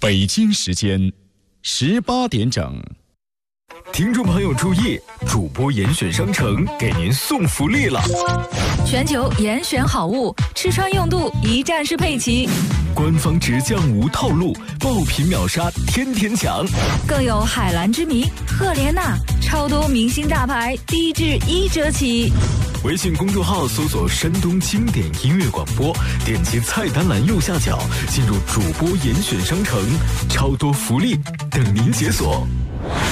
北京时间18点整。 听众朋友注意，主播严选商城给您送福利了！ 全球严选好物，吃穿用度一站式配齐， 官方直降无套路，爆品秒杀天天抢， 更有海蓝之谜、赫莲娜，超多明星大牌，低至1折起。 微信公众号搜索山东经典音乐广播，点击菜单栏右下角进入主播严选商城，超多福利等您解锁。